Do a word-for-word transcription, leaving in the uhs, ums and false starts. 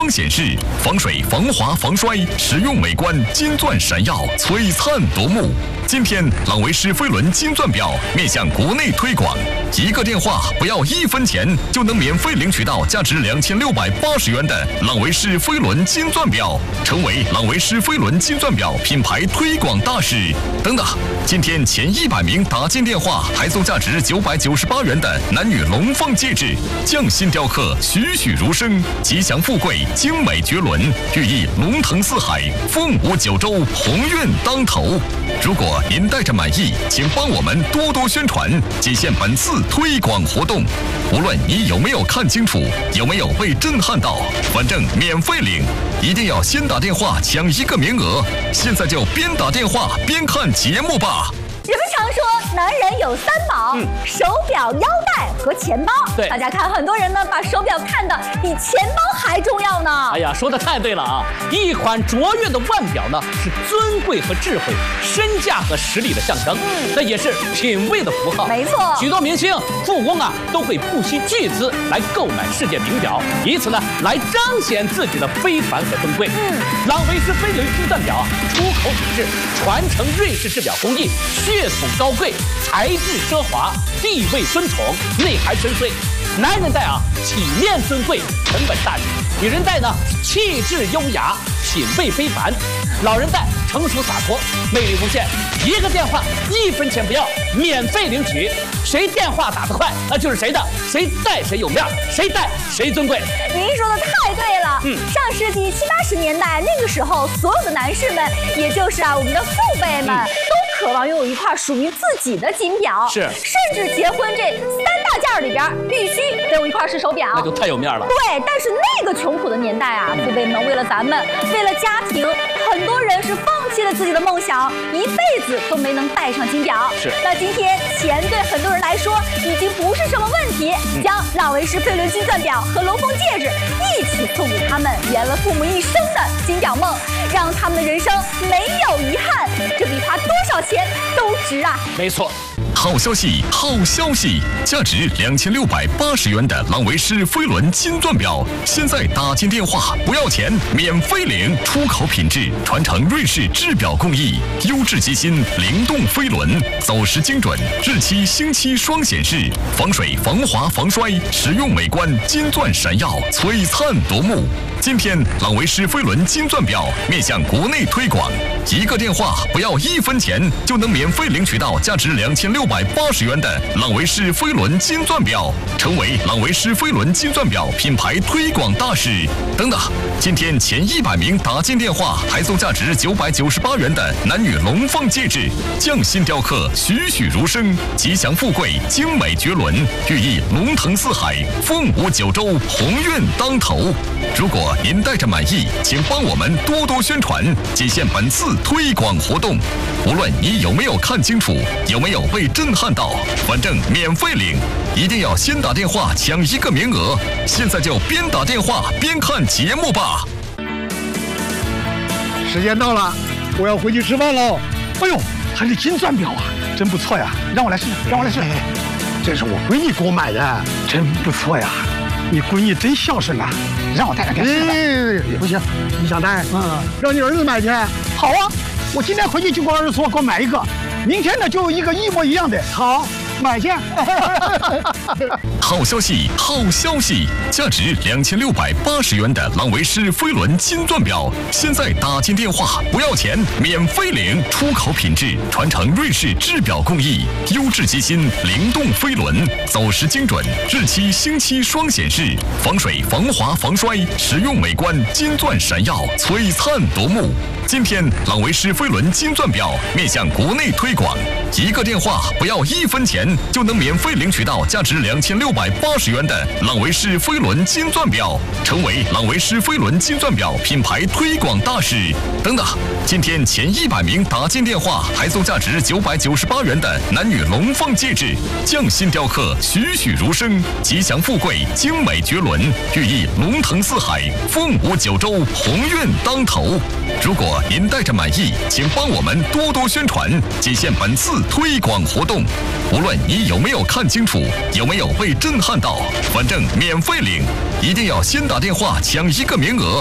显示，防水、防滑、防摔，实用美观，金钻闪耀，璀璨夺目。今天，朗维诗飞轮金钻表面向国内推广，一个电话不要一分钱，就能免费领取到价值两千六百八十元的朗维诗飞轮金钻表，成为朗维诗飞轮金钻表品牌推广大使。等等，今天前一百名打进电话还送价值九百九十八元的男女龙凤戒指，匠心雕刻，栩栩如生，吉祥富贵。精美绝伦，寓意龙腾四海，凤舞九州，鸿运当头。如果您带着满意，请帮我们多多宣传，仅限本次推广活动。无论你有没有看清楚，有没有被震撼到，反正免费领，一定要先打电话抢一个名额。现在就边打电话边看节目吧。 人们常说男人有三宝，嗯、手表、腰带和钱包。 对， 大家看，很多人呢把手表看得比钱包还重要呢。 哎呀，说的太对了啊！一款卓越的腕表呢，是尊贵和智慧、身价和实力的象征，嗯，那也是品味的符号。 没错， 许多明星、富翁啊，都会不惜巨资来购买世界名表，以此呢来彰显自己的非凡和尊贵。嗯，朗维诗飞轮金钻表啊，出口品质，传承瑞士制表工艺。血统高贵，材质奢华，地位尊崇，内涵深邃。男人戴啊，体面尊贵，沉稳大气；女人戴呢，气质优雅，品味非凡；老人戴成熟洒脱，魅力无限。一个电话，一分钱不要，免费领取。谁电话打得快，那就是谁的；谁戴谁有面，谁戴谁尊贵。 您说的太对了。 嗯， 上世纪七八十年代那个时候，所有的男士们，也就是啊我们的父辈们，嗯、都渴望拥有一块属于自己的金表。 是， 甚至结婚这三大件里边，必须得有一块是手表。 那就太有面了。 对，但是那个穷苦的年代啊，父辈们为了咱们，为了家庭，很多人是放弃了自己的梦想，一辈子都没能戴上金表。 是， 那今天钱对很多人来说已经不是什么问题，嗯、将朗维诗飞轮金钻表和龙凤戒指一起送给他们，圆了父母一生的金表梦，让他们的人生没有遗憾，这比花多少钱都值啊！ 没错。 好消息，好消息！价值两千六百八十元的朗维诗飞轮金钻表，现在打进电话不要钱，免费领，出口品质，传承瑞士制表工艺，优质机芯，灵动飞轮，走时精准，日期、星期双显示，防水、防滑、防摔，实用美观，金钻闪耀，璀璨夺目。今天，朗维诗飞轮金钻表面向国内推广，一个电话不要一分钱，就能免费领取到价值两千六百八十元的朗维诗飞轮金钻表，成为朗维诗飞轮金钻表品牌推广大使。等等，今天前一百名打进电话还送价值九百九十八元的男女龙凤戒指，匠心雕刻，栩栩如生，吉祥富贵，精美绝伦，寓意龙腾四海，凤舞九州，鸿运当头。如果您带着满意，请帮我们多多宣传，仅限本次推广活动。无论你有没有看清楚，有没有被震撼到，反正免费领，一定要先打电话抢一个名额。现在就边打电话边看节目吧。 时间到了，我要回去吃饭喽。哎呦，还是金钻表啊，真不错呀！让我来试试，让我来试试。这是我闺女给我买的，真不错呀。你闺女真孝顺呐，让我带着给她试试。不行，你想带？嗯，让你儿子买去。好啊，我今天回去就给我儿子说，给我买一个。明天呢，就有一个一模一样的。好，买去。 好消息，好消息！价值两千六百八十元的朗维诗飞轮金钻表，现在打进电话不要钱，免费领，出口品质，传承瑞士制表工艺，优质机芯，灵动飞轮，走时精准，日期、星期双显示，防水、防滑、防摔，实用美观，金钻闪耀，璀璨夺目。今天，朗维诗飞轮金钻表面向国内推广，一个电话不要一分钱，就能免费领取到价值两千六百八十元的朗维诗飞轮金钻表，成为朗维诗飞轮金钻表品牌推广大使。等等，今天前一百名打进电话还送价值九百九十八元的男女龙凤戒指，匠心雕刻，栩栩如生，吉祥富贵，精美绝伦，寓意龙腾四海，凤舞九州，鸿运当头。如果您带着满意，请帮我们多多宣传，仅限本次推广活动。无论你有没有看清楚，有没有被震撼到，反正免费领，一定要先打电话抢一个名额。